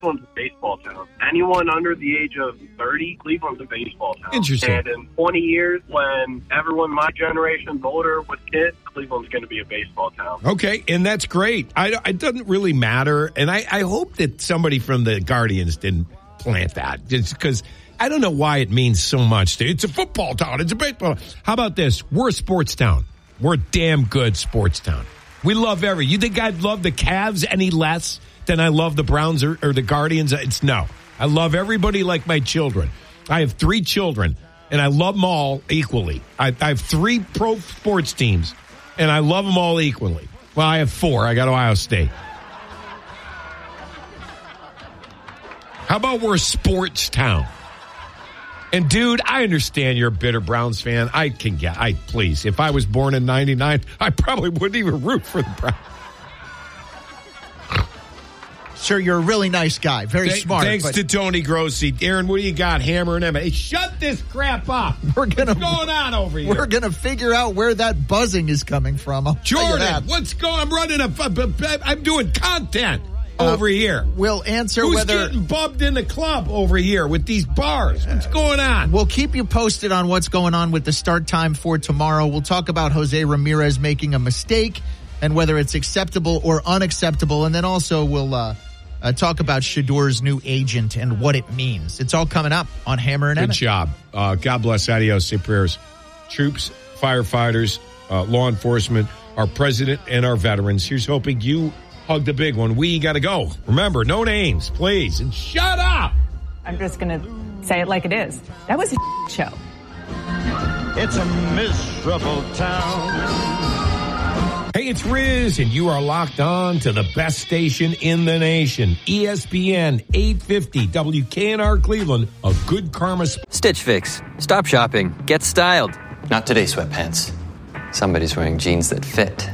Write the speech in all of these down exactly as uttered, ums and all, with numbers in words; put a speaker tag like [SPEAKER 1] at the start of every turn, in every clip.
[SPEAKER 1] Cleveland's a baseball town. Anyone under the age of thirty, Cleveland's a baseball town.
[SPEAKER 2] Interesting.
[SPEAKER 1] And in twenty years, when everyone my generation's older with kids, Cleveland's going to be a baseball town.
[SPEAKER 2] Okay, and that's great. I, it doesn't really matter, and I, I hope that somebody from the Guardians didn't plant that, because I don't know why it means so much. It's a football town. It's a baseball town. How about this? We're a sports town. We're a damn good sports town. We love every. You think I'd love the Cavs any less than I love the Browns or, or the Guardians? It's no. I love everybody like my children. I have three children, and I love them all equally. I, I have three pro sports teams, and I love them all equally. Well, I have four. I got Ohio State. How about we're a sports town? And, dude, I understand you're a bitter Browns fan. I can get, I please, if I was born in ninety-nine, I probably wouldn't even root for the Browns.
[SPEAKER 3] Sir, you're a really nice guy. Very
[SPEAKER 2] Th-
[SPEAKER 3] smart.
[SPEAKER 2] Thanks
[SPEAKER 3] but
[SPEAKER 2] to Tony Grossi. Aaron, what do you got? Hammer and Emma. Hey, shut this crap up.
[SPEAKER 3] We're gonna,
[SPEAKER 2] what's going on over here?
[SPEAKER 3] We're going to figure out where that buzzing is coming from. I'll tell you
[SPEAKER 2] Jordan,
[SPEAKER 3] that.
[SPEAKER 2] what's going I'm running a, I'm doing content
[SPEAKER 3] Uh,
[SPEAKER 2] over here.
[SPEAKER 3] We'll answer
[SPEAKER 2] Who's
[SPEAKER 3] whether
[SPEAKER 2] getting bumped in the club over here with these bars? What's going on?
[SPEAKER 3] We'll keep you posted on what's going on with the start time for tomorrow. We'll talk about Jose Ramirez making a mistake and whether it's acceptable or unacceptable. And then also we'll uh, uh, talk about Shadur's new agent and what it means. It's all coming up on Hammer and
[SPEAKER 2] Good
[SPEAKER 3] Emmett.
[SPEAKER 2] job. Uh, God bless. Adios. Say prayers. Troops, firefighters, uh, law enforcement, our president, and our veterans. Here's hoping you hug the big one. We got to go. Remember, no names, please. And shut up.
[SPEAKER 4] I'm just going to say it like it is. That was a show.
[SPEAKER 5] It's a miserable town.
[SPEAKER 2] Hey, it's Riz, and you are locked on to the best station in the nation. E S P N eight fifty W K N R Cleveland, a good karma. Sp-
[SPEAKER 6] Stitch Fix. Stop shopping. Get styled.
[SPEAKER 7] Not today, sweatpants. Somebody's wearing jeans that fit.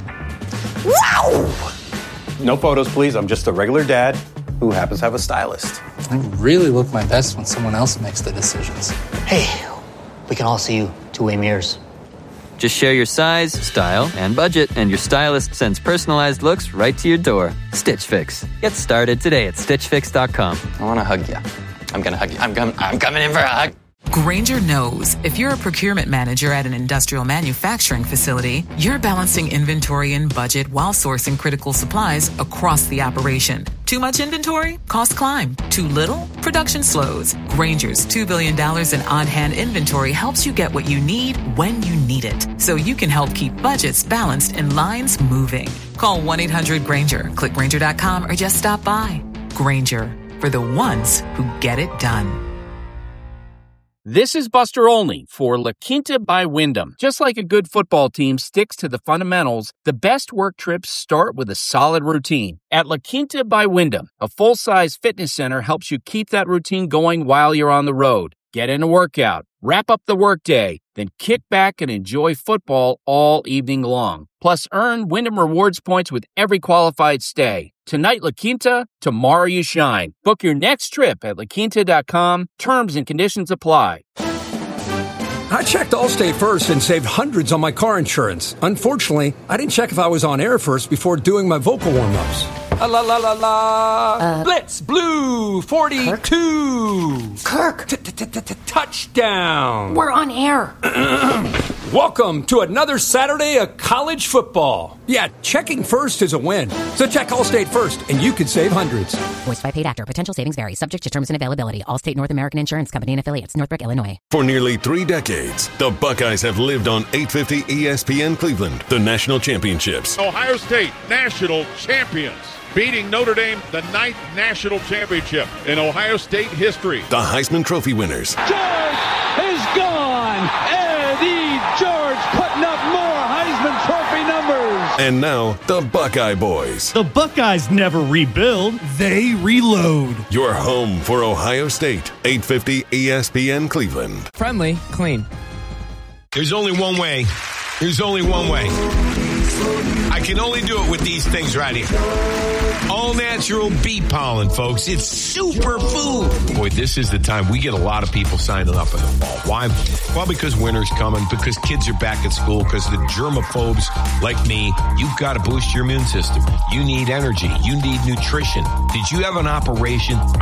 [SPEAKER 8] Wow! No photos, please. I'm just a regular dad who happens to have a stylist.
[SPEAKER 9] I really look my best when someone else makes the decisions.
[SPEAKER 10] Hey, we can all see you two-way mirrors.
[SPEAKER 6] Just share your size, style, and budget, and your stylist sends personalized looks right to your door. Stitch Fix. Get started today at stitch fix dot com.
[SPEAKER 7] I want to hug you. I'm going to hug you. I'm, com- I'm coming in for a hug.
[SPEAKER 11] Grainger knows if you're a procurement manager at an industrial manufacturing facility, you're balancing inventory and budget while sourcing critical supplies across the operation. Too much inventory? Costs climb. Too little? Production slows. Grainger's two billion dollars in on-hand inventory helps you get what you need when you need it, so you can help keep budgets balanced and lines moving. Call one eight hundred Grainger, click Grainger dot com, or just stop by. Grainger, for the ones who get it done.
[SPEAKER 12] This is Buster Olney for La Quinta by Wyndham. Just like a good football team sticks to the fundamentals, the best work trips start with a solid routine. At La Quinta by Wyndham, a full-size fitness center helps you keep that routine going while you're on the road. Get in a workout, wrap up the workday, then kick back and enjoy football all evening long. Plus, earn Wyndham Rewards points with every qualified stay. Tonight, La Quinta, tomorrow you shine. Book your next trip at la quinta dot com. Terms and conditions apply.
[SPEAKER 13] I checked Allstate first and saved hundreds on my car insurance. Unfortunately, I didn't check if I was on air first before doing my vocal warm-ups. La la la la la.
[SPEAKER 10] Uh,
[SPEAKER 13] Blitz Blue forty-two.
[SPEAKER 10] Kirk.
[SPEAKER 13] Touchdown.
[SPEAKER 10] We're on air.
[SPEAKER 13] Welcome to another Saturday of college football. Yeah, checking first is a win. So check Allstate first, and you could save hundreds.
[SPEAKER 14] Voiced by paid actor. Potential savings vary. Subject to terms and availability. Allstate North American Insurance Company and affiliates. Northbrook, Illinois.
[SPEAKER 15] For nearly three decades, the Buckeyes have lived on eight fifty E S P N Cleveland, the national championships.
[SPEAKER 16] Ohio State, national champions. Beating Notre Dame, the ninth national championship in Ohio State history.
[SPEAKER 15] The Heisman Trophy winners.
[SPEAKER 17] George is gone. Eddie George putting up more Heisman Trophy numbers.
[SPEAKER 15] And now, the Buckeye Boys.
[SPEAKER 18] The Buckeyes never rebuild, they reload.
[SPEAKER 15] Your home for Ohio State, eight fifty E S P N Cleveland.
[SPEAKER 19] Friendly, clean.
[SPEAKER 2] There's only one way. There's only one way. I can only do it with these things right here. All natural bee pollen, folks. It's super food. Boy, this is the time we get a lot of people signing up in the fall. Why? Well, because winter's coming, because kids are back at school, because the germaphobes like me, you've got to boost your immune system. You need energy. You need nutrition. Did you have an operation?